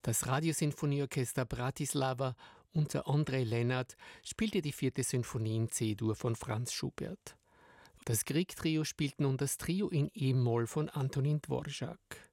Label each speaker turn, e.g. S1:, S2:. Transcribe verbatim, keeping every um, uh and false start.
S1: Das Radiosinfonieorchester Bratislava unter Andrej Lennart spielte die vierte Sinfonie in C-Dur von Franz Schubert. Das Grieg-Trio spielt nun das Trio in E-Moll von Antonin Dvorak.